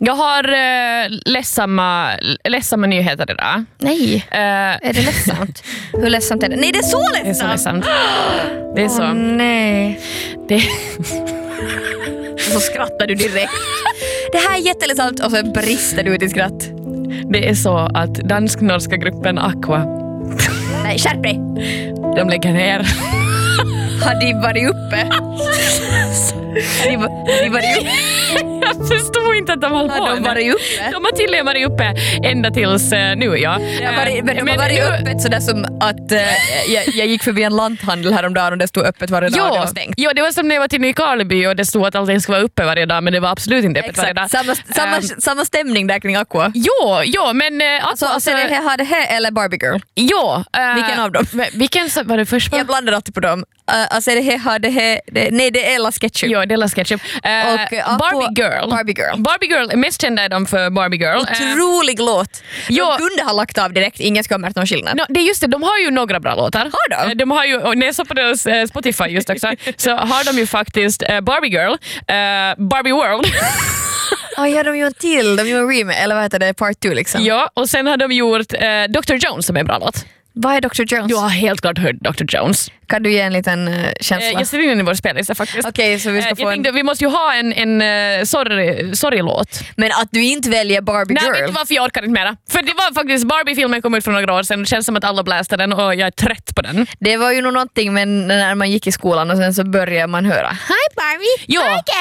Jag har ledsamma nyheter idag. Nej, är det ledsamt? Hur ledsamt är det? Nej, det är så ledsamt! Det är så ledsamt. Det är så. Nej. Det... Så skrattar du direkt. Det här är jätteledsamt och så brister du ut i skratt. Det är så att dansk-norska gruppen Aqua, Nej, skärp dig! de lägger ner. Har de varit uppe? Har de varit uppe? Jag förstår inte att de håller på. Har de varit uppe? De har tydligen varit uppe ända tills nu, ja. De har varit öppet sådär som att jag gick förbi en lanthandel häromdagen och det stod öppet varje dag och det var stängt. Ja, det var som när jag var till Nykarleby och det stod att allting ska vara uppe varje dag, men det var absolut inte öppet varje dag. Samma stämning där kring Aqua. Jo, men Alltså det här eller Barbie Girl? Jo. Vilken av dem? Vilken var det först? Jag blandar alltid på dem. Alltså nej, det är Ella Sketchup. Ja, det är Ella Sketchup. Och Barbie Girl. Mest kända är de för Barbie Girl. Otrolig låt. Ja. De kunde ha lagt av direkt, ingen ska ha märkt någon skillnad. No, det är just det, de har ju några bra låtar. Har de? De har ju, och när jag såg på deras Spotify just också, så har de ju faktiskt Barbie Girl, Barbie World. Ja, de gjorde till. De gjorde en remake, eller vad heter det? Part 2 liksom. Ja, och sen har de gjort Dr. Jones som är en bra låt. Vad är Dr. Jones? Du har helt klart hört Dr. Jones. Kan du ge en liten känsla? Jag ser in i vår spellista faktiskt. Okej, så vi ska få tänkte, vi måste ju ha en sorglåt. Men att du inte väljer Barbie Girl? Nej, vet du varför jag orkar inte mera? För det var faktiskt Barbie-filmen kom ut för några år sedan. Det känns som att alla bläste den och jag är trött på den. Det var ju nog någonting med när man gick i skolan och sen så började man höra Hi Barbie! Ja,